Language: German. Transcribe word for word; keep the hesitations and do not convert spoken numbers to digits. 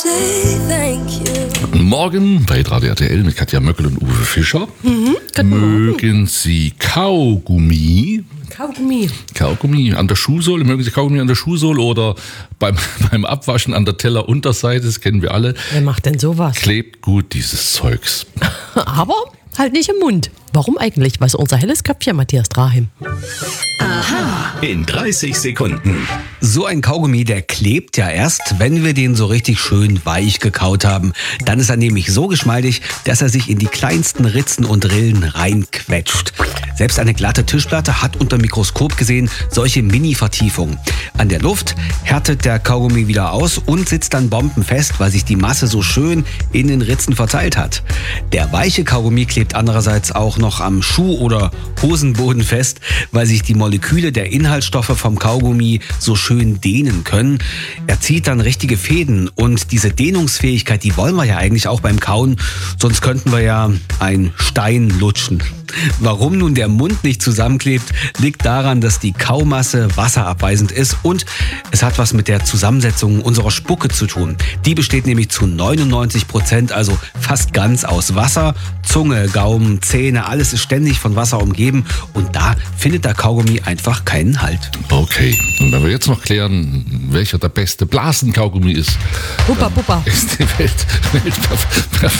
say thank you. Morgen bei Radio R T L mit Katja Möckel und Uwe Fischer. Mhm, mögen Sie Kaugummi? Kaugummi. Kaugummi an der Schuhsohle? Mögen Sie Kaugummi an der Schuhsohle oder beim, beim Abwaschen an der Tellerunterseite? Das kennen wir alle. Wer macht denn sowas? Klebt gut dieses Zeugs. Aber halt nicht im Mund. Warum eigentlich? Was unser helles Köpfchen Matthias Drahem. In dreißig Sekunden. So ein Kaugummi, der klebt ja erst, wenn wir den so richtig schön weich gekaut haben. Dann ist er nämlich so geschmeidig, dass er sich in die kleinsten Ritzen und Rillen reinquetscht. Selbst eine glatte Tischplatte hat unter Mikroskop gesehen solche Mini-Vertiefungen. An der Luft härtet der Kaugummi wieder aus und sitzt dann bombenfest, weil sich die Masse so schön in den Ritzen verteilt hat. Der weiche Kaugummi klebt andererseits auch noch am Schuh- oder Hosenboden fest, weil sich die Moleküle der Inhaltsstoffe vom Kaugummi so schön dehnen können. Er zieht dann richtige Fäden und diese Dehnungsfähigkeit, die wollen wir ja eigentlich auch beim Kauen, sonst könnten wir ja einen Stein lutschen. Warum nun der Mund nicht zusammenklebt, liegt daran, dass die Kaumasse wasserabweisend ist und es hat was mit der Zusammensetzung unserer Spucke zu tun. Die besteht nämlich zu neunundneunzig Prozent, also fast ganz aus Wasser. Zunge, Gaumen, Zähne, alles ist ständig von Wasser umgeben und da findet der Kaugummi einfach keinen Halt. Okay, und wenn wir jetzt noch klären, welcher der beste Blasenkaugummi ist, Puppa, Puppa. ist die Welt, Welt